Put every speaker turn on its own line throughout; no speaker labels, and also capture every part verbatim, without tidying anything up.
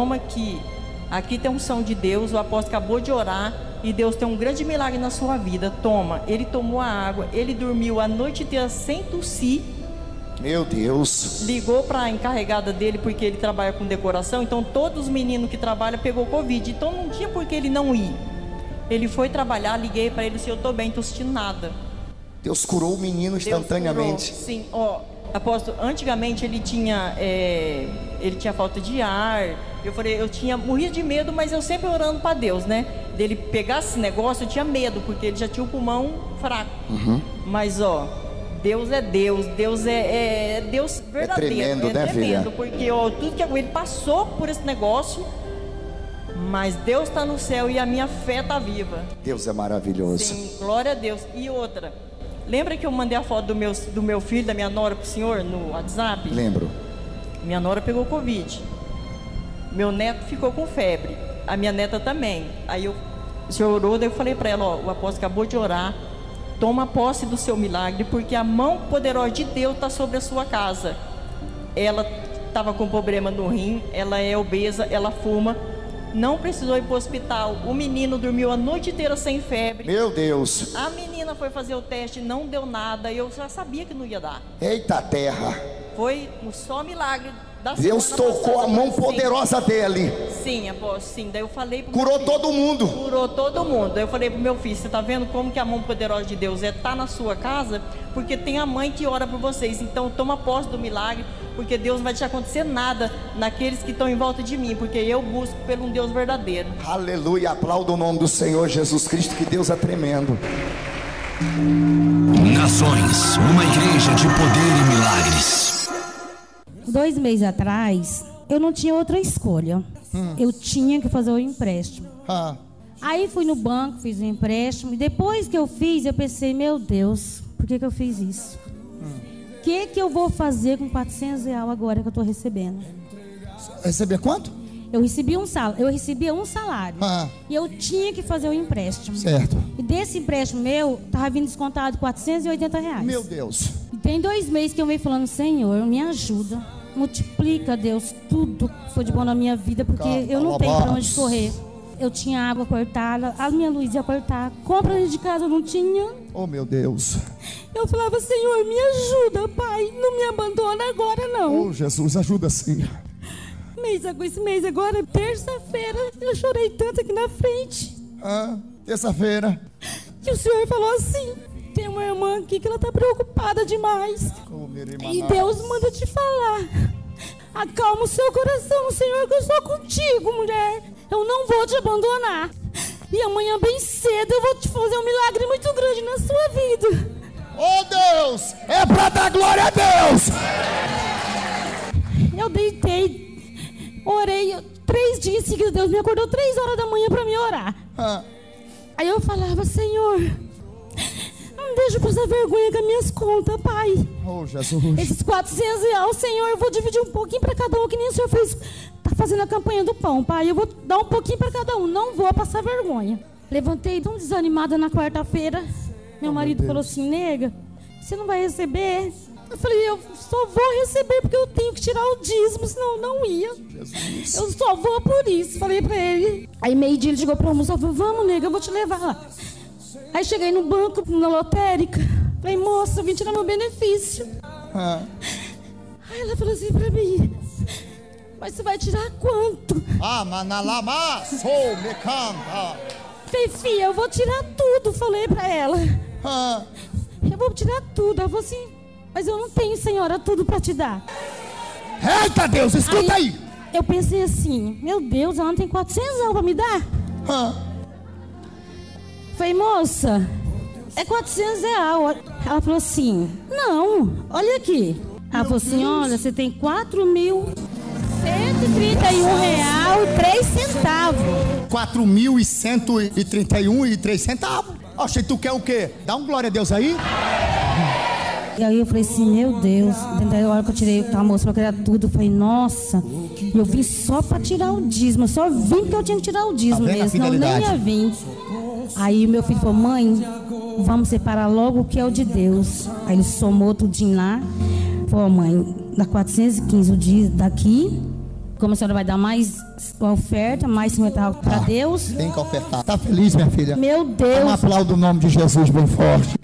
toma aqui. Aqui tem unção de Deus, o apóstolo acabou de orar e Deus tem um grande milagre na sua vida. Toma. Ele tomou a água, ele dormiu a noite inteira sem tossir.
Meu Deus.
Ligou para a encarregada dele, porque ele trabalha com decoração. Então todos os meninos que trabalham pegou Covid. Então não tinha por que ele não ir. Ele foi trabalhar, liguei para ele, se eu estou bem, estou sentindo nada.
Deus curou o menino instantaneamente.
Deus curou, sim, ó, apóstolo, antigamente ele tinha, é, ele tinha falta de ar. Eu falei, eu tinha, morria de medo, mas eu sempre orando para Deus, né? Dele pegar esse negócio, eu tinha medo, porque ele já tinha o pulmão fraco.
Uhum.
Mas ó, Deus é Deus, Deus é, é Deus verdadeiro.
É tremendo,
é
né,
tremendo,
filha?
porque ó, tudo que ele passou por esse negócio. Mas Deus está no céu e a minha fé está viva.
Deus é maravilhoso.
Sim, glória a Deus. E outra, lembra que eu mandei a foto do meu, do meu filho, da minha nora para o senhor no WhatsApp?
Lembro.
Minha nora pegou Covid. Meu neto ficou com febre. A minha neta também. Aí eu, o senhor orou, daí eu falei para ela, ó, o apóstolo acabou de orar. Toma posse do seu milagre, porque a mão poderosa de Deus está sobre a sua casa. Ela estava com problema no rim, ela é obesa, ela fuma. Não precisou ir para o hospital. O menino dormiu a noite inteira sem febre.
Meu Deus.
A menina foi fazer o teste, não deu nada. Eu já sabia que não ia dar.
Eita terra.
Foi um só milagre da
Deus tocou a mão poderosa dele.
Sim, apóstolo, sim. Daí eu falei pro
Curou
meu filho,
todo mundo.
Curou todo mundo. Daí eu falei pro meu filho, você tá vendo como que a mão poderosa de Deus é tá na sua casa? Porque tem a mãe que ora por vocês. Então toma posse do milagre, porque Deus não vai deixar acontecer nada naqueles que estão em volta de mim, porque eu busco pelo um Deus verdadeiro.
Aleluia, aplauda o nome do Senhor Jesus Cristo, que Deus é tremendo.
Nações, uma igreja de poder e milagres.
Dois meses atrás, eu não tinha outra escolha. Hum. Eu tinha que fazer o empréstimo.
Ah.
Aí fui no banco, fiz o empréstimo. E depois que eu fiz, eu pensei, meu Deus, por que que eu fiz isso? O hum. que que eu vou fazer com quatrocentos reais agora que eu estou recebendo?
Receber quanto?
Eu recebi um salário, eu recebia um salário.
Ah.
E eu tinha que fazer o empréstimo.
Certo.
E desse empréstimo meu, estava vindo descontado quatrocentos e oitenta reais.
Meu Deus.
E tem dois meses que eu venho falando, Senhor, me ajuda. Multiplica, Deus, tudo que foi de bom na minha vida, porque Calma, eu não tenho para onde correr. Eu tinha água cortada, a minha luz ia cortar, compra dentro de casa eu não tinha.
Oh, meu Deus.
Eu falava, Senhor, me ajuda, Pai, não me abandona agora, não.
Oh, Jesus, ajuda sim.
Mês, esse mês agora, terça-feira, eu chorei tanto aqui na frente.
Ah, terça-feira.
Que o Senhor falou assim, tem uma irmã aqui que ela tá preocupada demais.
Oh,
e Deus manda te falar. Acalma o seu coração, Senhor, que eu sou contigo, mulher. Eu não vou te abandonar. E amanhã bem cedo eu vou te fazer um milagre muito grande na sua vida.
Oh, Deus, é pra dar glória a Deus.
Eu deitei, orei três dias seguidos. Deus me acordou três horas da manhã para me orar.
Ah.
Aí eu falava, Senhor, não deixa eu passar vergonha com as minhas contas, Pai.
Oh, Jesus.
Esses quatrocentos reais, Senhor, eu vou dividir um pouquinho para cada um, que nem o Senhor fez, tá fazendo a campanha do pão, Pai. Eu vou dar um pouquinho para cada um, não vou passar vergonha. Levantei tão desanimada na quarta-feira. Meu oh, marido meu falou assim, nega, você não vai receber? Eu falei, eu só vou receber porque eu tenho que tirar o dízimo, senão eu não ia. Jesus. Eu só vou por isso, falei pra ele. Aí meio-dia ele chegou pra moça, falou, vamos, nega, eu vou te levar lá. Aí cheguei no banco, na lotérica, falei, moça, eu vim tirar meu benefício. Ah. Aí ela falou assim pra mim, mas você vai tirar quanto?
Ah, manalama, sou, me canta.
Falei, filha, eu vou tirar tudo, falei pra ela.
Ah.
Eu vou tirar tudo. Ela falou assim, mas eu não tenho, senhora, tudo pra te dar.
Eita Deus, escuta aí. aí.
Eu pensei assim, meu Deus, ela não tem quatrocentos reais pra me dar?
Ah.
Falei, moça, é quatrocentos reais. Ela falou assim, não, olha aqui. Ela falou assim, olha, você tem quatro mil cento e trinta e um reais e três centavos.
quatro mil cento e trinta e um e três centavos. Oxe, tu quer o quê? Dá um glória a Deus aí.
E aí eu falei assim, meu Deus. Daí a hora que eu tirei a moça pra criar tudo, eu falei, nossa, eu vim só pra tirar o dízimo. Eu só vim porque eu tinha que tirar o dízimo
tá
mesmo, senão eu nem ia vir. Aí o meu filho falou, mãe, vamos separar logo o que é o de Deus. Aí ele somou tudinho lá. Falou, mãe, dá quatrocentos e quinze o dízimo daqui, como a senhora vai dar mais oferta, mais cinquenta para
Tá.
Deus.
Tem que ofertar. Tá feliz, minha filha?
Meu Deus.
Um aplauso o nome de Jesus bem forte.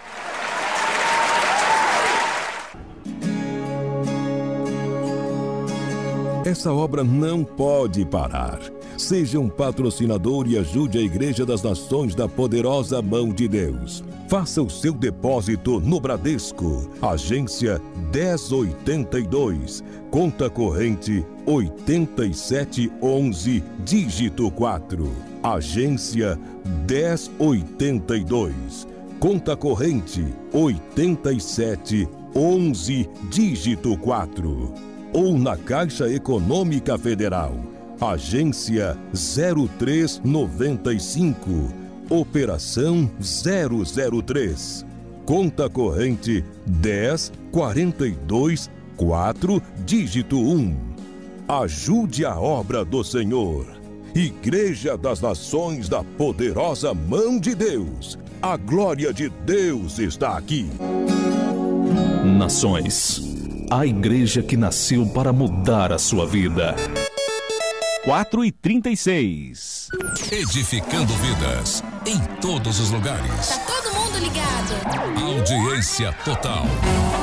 Essa obra não pode parar. Seja um patrocinador e ajude a Igreja das Nações da Poderosa Mão de Deus. Faça o seu depósito no Bradesco, agência dez oitenta e dois, conta corrente oitenta e sete onze, dígito quatro. Agência dez oitenta e dois, conta corrente oitenta e sete onze, dígito quatro. Ou na Caixa Econômica Federal, agência zero três noventa e cinco, operação zero zero três, conta corrente dez quarenta e dois quatro, dígito um. Ajude a obra do Senhor. Igreja das Nações da Poderosa Mão de Deus. A glória de Deus está aqui.
Nações, a igreja que nasceu para mudar a sua vida. quatro e trinta e seis.
Edificando vidas em todos os lugares.
Tá todo mundo ligado.
Audiência total.